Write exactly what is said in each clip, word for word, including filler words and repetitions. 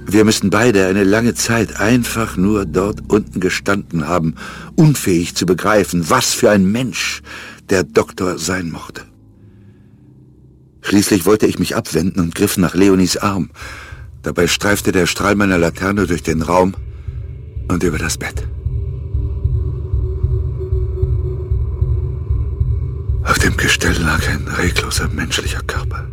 Wir müssen beide eine lange Zeit einfach nur dort unten gestanden haben, unfähig zu begreifen, was für ein Mensch der Doktor sein mochte. Schließlich wollte ich mich abwenden und griff nach Leonies Arm. Dabei streifte der Strahl meiner Laterne durch den Raum und über das Bett. Auf dem Gestell lag ein regloser menschlicher Körper.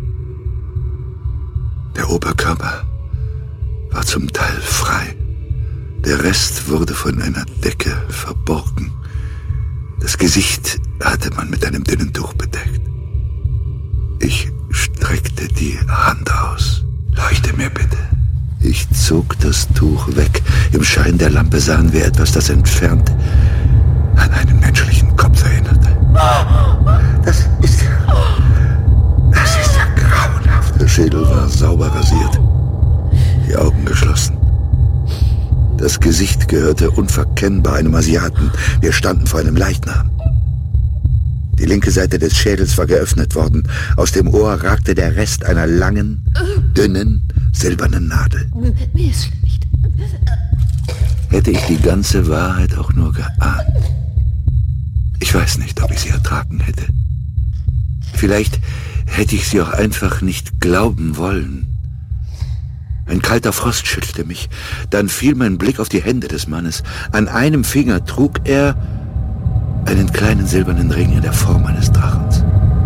Der Oberkörper war zum Teil frei. Der Rest wurde von einer Decke verborgen. Das Gesicht hatte man mit einem dünnen Tuch bedeckt. Ich streckte die Hand aus. Leuchte mir bitte. Ich zog das Tuch weg. Im Schein der Lampe sahen wir etwas, das entfernt an einen menschlichen Kopf erinnerte. Das ist ja... Das ist ja grauenhaft. Der Schädel war sauber rasiert. Die Augen geschlossen. Das Gesicht gehörte unverkennbar einem Asiaten. Wir standen vor einem Leichnam. Die linke Seite des Schädels war geöffnet worden. Aus dem Ohr ragte der Rest einer langen, dünnen, silbernen Nadel. Mir ist schlecht. Hätte ich die ganze Wahrheit auch nur geahnt. Ich weiß nicht, ob ich sie ertragen hätte. Vielleicht hätte ich sie auch einfach nicht glauben wollen. Ein kalter Frost schüttelte mich. Dann fiel mein Blick auf die Hände des Mannes. An einem Finger trug er einen kleinen silbernen Ring in der Form eines Drachens.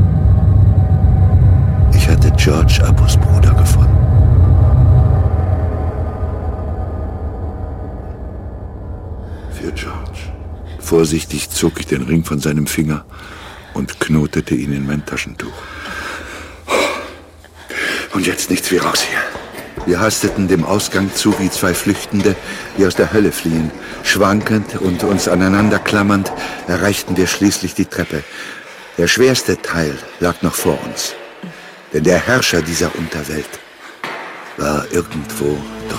Ich hatte George Abus Bruder gefunden. Für George. Vorsichtig zog ich den Ring von seinem Finger und knotete ihn in mein Taschentuch. Und jetzt nichts wie raus hier. Wir hasteten dem Ausgang zu wie zwei Flüchtende, die aus der Hölle fliehen. Schwankend und uns aneinander klammernd erreichten wir schließlich die Treppe. Der schwerste Teil lag noch vor uns. Denn der Herrscher dieser Unterwelt war irgendwo